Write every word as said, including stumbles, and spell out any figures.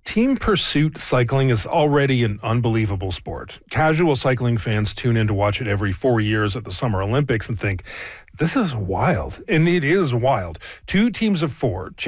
Team pursuit cycling is already an unbelievable sport. Casual cycling fans tune in to watch it every four years at the Summer Olympics and think, this is wild. And it is wild. Two teams of four